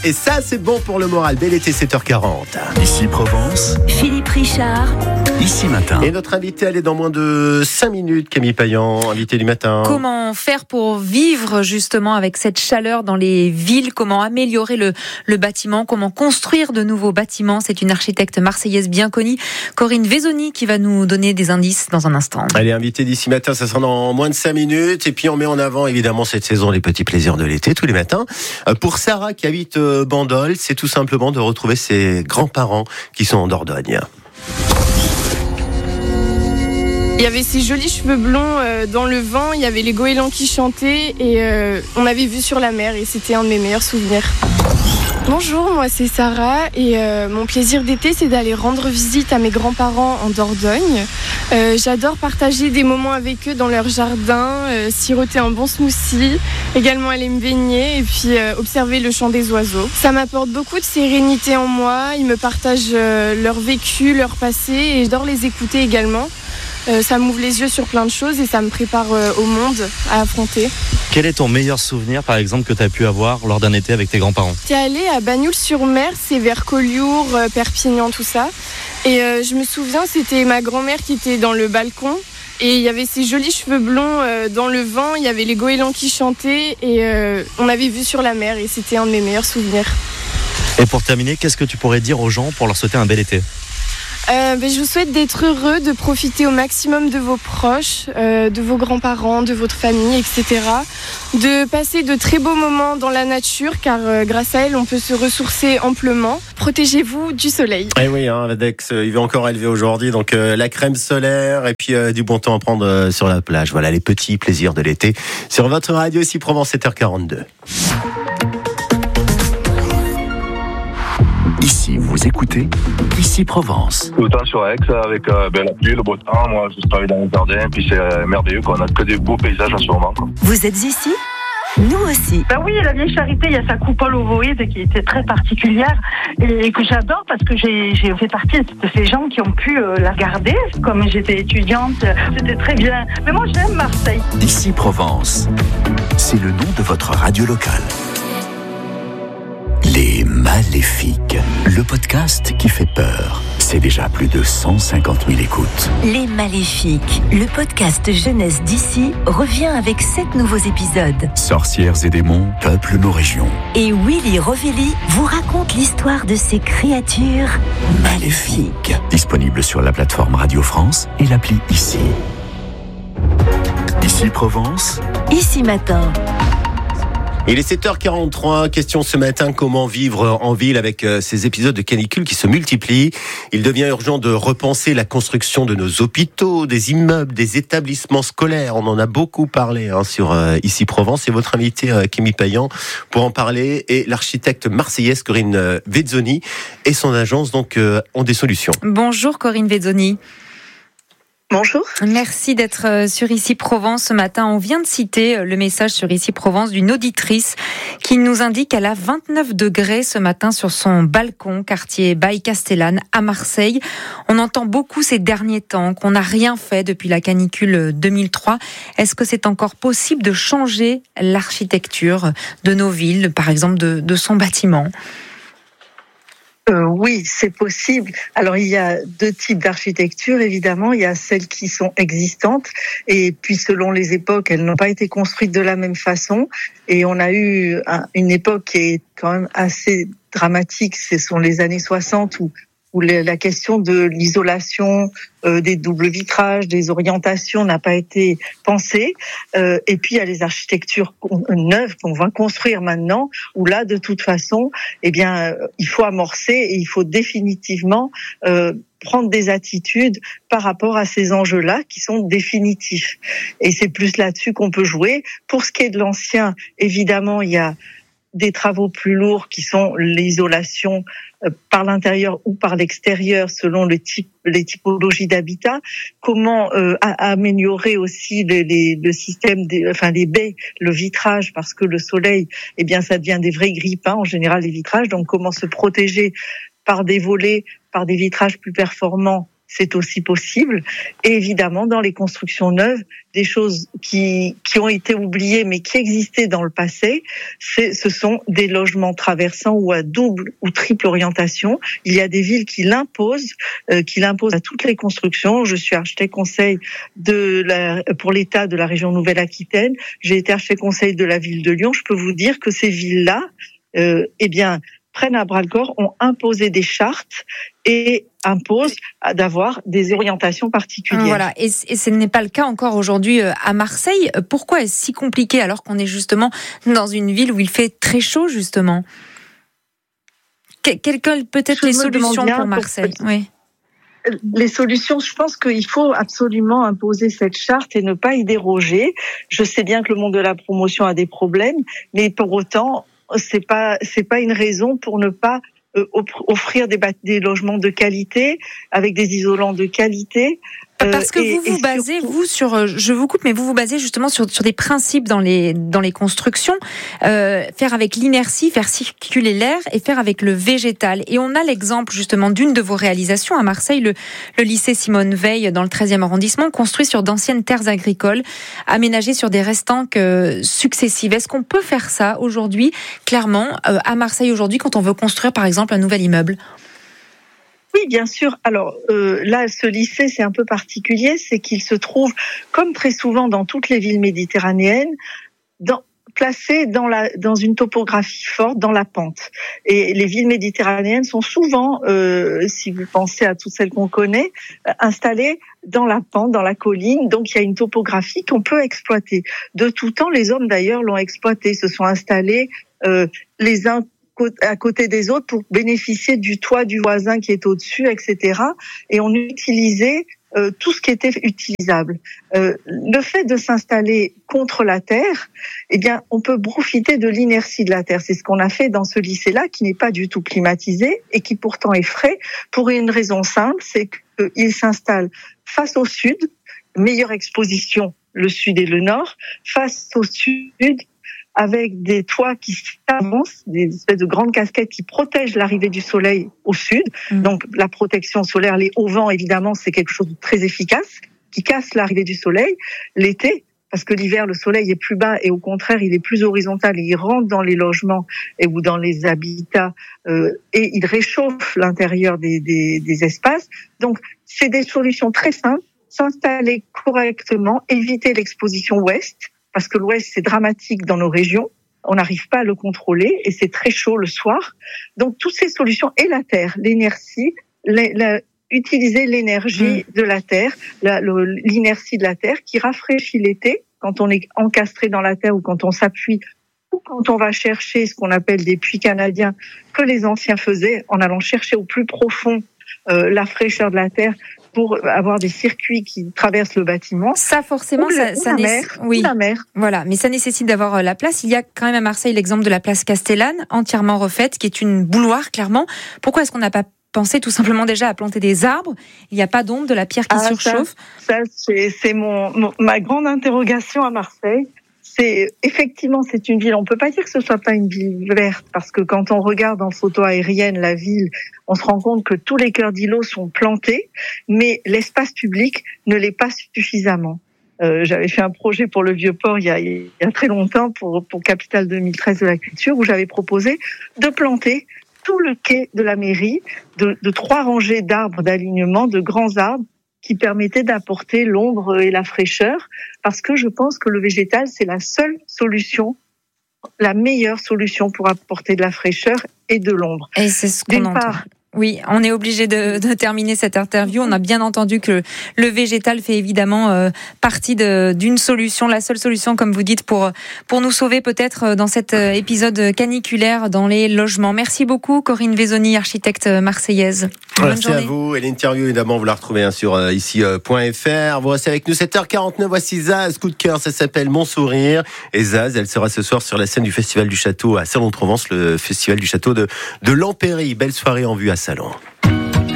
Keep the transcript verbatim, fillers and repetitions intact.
Et ça, c'est bon pour le moral. Bel été, sept heures quarante. Ici Provence. Philippe Richard. Ici Matin. Et notre invité, elle est dans moins de cinq minutes, Camille Payan, invité du matin. Comment faire pour vivre justement avec cette chaleur dans les villes? Comment améliorer le, le bâtiment? Comment construire de nouveaux bâtiments? C'est une architecte marseillaise bien connue, Corinne Vezzoni, qui va nous donner des indices dans un instant. Elle est invitée d'ici matin, ça sera dans moins de cinq minutes. Et puis on met en avant évidemment cette saison, les petits plaisirs de l'été, tous les matins. Pour Sarah qui habite Bandol, c'est tout simplement de retrouver ses grands-parents qui sont en Dordogne. Il y avait ces jolis cheveux blonds euh, dans le vent, il y avait les goélands qui chantaient et euh, on avait vu sur la mer et c'était un de mes meilleurs souvenirs. Bonjour, moi c'est Sarah et euh, mon plaisir d'été c'est d'aller rendre visite à mes grands-parents en Dordogne. Euh, j'adore partager des moments avec eux dans leur jardin, euh, siroter un bon smoothie, également aller me baigner et puis euh, observer le chant des oiseaux. Ça m'apporte beaucoup de sérénité en moi, ils me partagent euh, leur vécu, leur passé et j'adore les écouter également. Euh, ça m'ouvre les yeux sur plein de choses et ça me prépare euh, au monde à affronter. Quel est ton meilleur souvenir, par exemple, que tu as pu avoir lors d'un été avec tes grands-parents? J'étais allée à Bagnoul-sur-Mer, c'est vers Collioure, euh, Perpignan, tout ça. Et euh, je me souviens, c'était ma grand-mère qui était dans le balcon. Et il y avait ces jolis cheveux blonds euh, dans le vent, il y avait les goélands qui chantaient. Et euh, on avait vu sur la mer et c'était un de mes meilleurs souvenirs. Et pour terminer, qu'est-ce que tu pourrais dire aux gens pour leur souhaiter un bel été? Euh, ben, je vous souhaite d'être heureux, de profiter au maximum de vos proches, euh, de vos grands-parents, de votre famille, et cetera. De passer de très beaux moments dans la nature, car euh, grâce à elle, on peut se ressourcer amplement. Protégez-vous du soleil. Eh oui, hein, l'index, euh, il va encore élever aujourd'hui, donc euh, la crème solaire et puis euh, du bon temps à prendre euh, sur la plage. Voilà les petits plaisirs de l'été sur votre radio ici Provence, sept heures quarante-deux. Ici, vous écoutez Ici Provence. Tout le temps sur Aix avec euh, ben, la pluie, le beau temps. Moi, je travaille dans le jardin, puis c'est euh, merveilleux. Quoi. On a que des beaux paysages en ce moment. Quoi. Vous êtes ici? Nous aussi. Ben oui, la vieille charité, il y a sa coupole ovoïde qui était très particulière et que j'adore parce que j'ai, j'ai fait partie de ces gens qui ont pu euh, la regarder. Comme j'étais étudiante, c'était très bien. Mais moi, j'aime Marseille. Ici Provence, c'est le nom de votre radio locale. Les Maléfiques, le podcast qui fait peur. C'est déjà plus de cent cinquante mille écoutes. Les Maléfiques, le podcast jeunesse d'ici, revient avec sept nouveaux épisodes. Sorcières et démons peuplent nos régions. Et Willy Rovelli vous raconte l'histoire de ces créatures maléfiques. Disponible sur la plateforme Radio France et l'appli Ici. Ici Provence. Ici Matin. Il est sept heures quarante-trois, question ce matin, comment vivre en ville avec ces épisodes de canicule qui se multiplient. Il devient urgent de repenser la construction de nos hôpitaux, des immeubles, des établissements scolaires. On en a beaucoup parlé hein, sur euh, Ici Provence. Et votre invité, euh, Camille Payan, pour en parler, est l'architecte marseillaise Corinne Vezzoni et son agence donc euh, ont des solutions. Bonjour Corinne Vezzoni. Bonjour. Merci d'être sur Ici Provence ce matin. On vient de citer le message sur Ici Provence d'une auditrice qui nous indique qu'elle a vingt-neuf degrés ce matin sur son balcon, quartier Baille-Castellane à Marseille. On entend beaucoup ces derniers temps qu'on n'a rien fait depuis la canicule deux mille trois. Est-ce que c'est encore possible de changer l'architecture de nos villes, par exemple de, de son bâtiment ? Euh, oui, c'est possible. Alors, il y a deux types d'architecture, évidemment. Il y a celles qui sont existantes et puis, selon les époques, elles n'ont pas été construites de la même façon. Et on a eu un, une époque qui est quand même assez dramatique. Ce sont les années soixante où où la question de l'isolation, euh, des doubles vitrages, des orientations n'a pas été pensée. Euh, et puis il y a les architectures neuves qu'on va construire maintenant, où là, de toute façon, eh bien, il faut amorcer et il faut définitivement euh, prendre des attitudes par rapport à ces enjeux-là qui sont définitifs. Et c'est plus là-dessus qu'on peut jouer. Pour ce qui est de l'ancien, évidemment, il y a des travaux plus lourds qui sont l'isolation par l'intérieur ou par l'extérieur selon le type, les typologies d'habitat. Comment euh, améliorer aussi les, les, le système, des, enfin les baies, le vitrage, parce que le soleil, eh bien, ça devient des vrais grippins en général les vitrages. Donc, comment se protéger par des volets, par des vitrages plus performants c'est aussi possible. Et évidemment, dans les constructions neuves, des choses qui, qui ont été oubliées mais qui existaient dans le passé, c'est, ce sont des logements traversants ou à double ou triple orientation. Il y a des villes qui l'imposent, euh, qui l'imposent à toutes les constructions. Je suis architecte conseil de la, pour l'État de la région Nouvelle-Aquitaine. J'ai été architecte conseil de la ville de Lyon. Je peux vous dire que ces villes-là, euh, eh bien, prennent à bras-le-corps, ont imposé des chartes et imposent d'avoir des orientations particulières. Voilà, et, et ce n'est pas le cas encore aujourd'hui à Marseille. Pourquoi est-ce si compliqué alors qu'on est justement dans une ville où il fait très chaud justement ? Quelles peut-être les solutions pour Marseille ? pour... Oui. Les solutions, je pense qu'il faut absolument imposer cette charte et ne pas y déroger. Je sais bien que le monde de la promotion a des problèmes, mais pour autant, c'est pas c'est pas une raison pour ne pas euh, offrir des, des logements de qualité avec des isolants de qualité. Parce que et, vous vous basez, surtout... vous, sur, je vous coupe, mais vous vous basez justement sur, sur des principes dans les, dans les constructions, euh, faire avec l'inertie, faire circuler l'air et faire avec le végétal. Et on a l'exemple justement d'une de vos réalisations à Marseille, le, le lycée Simone Veil dans le treizième arrondissement, construit sur d'anciennes terres agricoles, aménagées sur des restanques euh, successives. Est-ce qu'on peut faire ça aujourd'hui, clairement, euh, à Marseille aujourd'hui, quand on veut construire par exemple un nouvel immeuble ? Oui, bien sûr. Alors euh, là, ce lycée, c'est un peu particulier, c'est qu'il se trouve, comme très souvent dans toutes les villes méditerranéennes, dans, placé dans, la, dans une topographie forte, dans la pente. Et les villes méditerranéennes sont souvent, euh, si vous pensez à toutes celles qu'on connaît, installées dans la pente, dans la colline. Donc il y a une topographie qu'on peut exploiter. De tout temps, les hommes d'ailleurs l'ont exploité, se sont installés euh, les uns à côté des autres pour bénéficier du toit du voisin qui est au-dessus, et cetera. Et on utilisait euh, tout ce qui était utilisable. Euh, le fait de s'installer contre la terre, eh bien, on peut profiter de l'inertie de la terre. C'est ce qu'on a fait dans ce lycée-là, qui n'est pas du tout climatisé et qui pourtant est frais, pour une raison simple, c'est qu'il s'installe face au sud, meilleure exposition, le sud et le nord, face au sud, avec des toits qui s'avancent, des espèces de grandes casquettes qui protègent l'arrivée du soleil au sud. Mmh. Donc la protection solaire, les hauts vents, évidemment, c'est quelque chose de très efficace, qui casse l'arrivée du soleil. L'été, parce que l'hiver, le soleil est plus bas et au contraire, il est plus horizontal et il rentre dans les logements et ou dans les habitats euh, et il réchauffe l'intérieur des, des, des espaces. Donc c'est des solutions très simples, s'installer correctement, éviter l'exposition ouest, parce que l'ouest, c'est dramatique dans nos régions. On n'arrive pas à le contrôler et c'est très chaud le soir. Donc, toutes ces solutions, et la terre, l'énergie, la, la, utiliser l'énergie mmh. de la terre, la, le, l'inertie de la terre qui rafraîchit l'été quand on est encastré dans la terre ou quand on s'appuie ou quand on va chercher ce qu'on appelle des puits canadiens que les anciens faisaient en allant chercher au plus profond euh, la fraîcheur de la terre pour avoir des circuits qui traversent le bâtiment. Ça, forcément, ou ça, la, ça ou la mer, oui. ou la mer. Voilà, mais ça nécessite d'avoir la place. Il y a quand même à Marseille l'exemple de la place Castellane, entièrement refaite, qui est une bouilloire, clairement. Pourquoi est-ce qu'on n'a pas pensé tout simplement déjà à planter des arbres ? Il n'y a pas d'ombre, de la pierre qui ah, surchauffe. Ça, ça c'est, c'est mon, mon, ma grande interrogation à Marseille. C'est effectivement, c'est une ville. On peut pas dire que ce soit pas une ville verte, parce que quand on regarde en photo aérienne la ville, on se rend compte que tous les cœurs d'îlots sont plantés, mais l'espace public ne l'est pas suffisamment. Euh, j'avais fait un projet pour le Vieux-Port il y a, il y a très longtemps pour pour Capitale deux mille treize de la culture, où j'avais proposé de planter tout le quai de la mairie de, de trois rangées d'arbres d'alignement, de grands arbres, qui permettait d'apporter l'ombre et la fraîcheur, parce que je pense que le végétal, c'est la seule solution, la meilleure solution pour apporter de la fraîcheur et de l'ombre. Et c'est ce qu'on entend. Part, Oui, on est obligé de, de terminer cette interview. On a bien entendu que le végétal fait évidemment euh, partie de, d'une solution, la seule solution, comme vous dites, pour, pour nous sauver peut-être dans cet épisode caniculaire dans les logements. Merci beaucoup, Corinne Vezoni, architecte marseillaise. Bonne Merci journée. À vous. Et l'interview, évidemment, vous la retrouvez hein, sur euh, ici point f r. Vous restez avec nous sept heures quarante-neuf. Voici Zaz, coup de cœur, ça s'appelle Mon Sourire. Et Zaz, elle sera ce soir sur la scène du Festival du Château à Salon de Provence, le Festival du Château de, de Lampéry. Belle soirée en vue à Salon.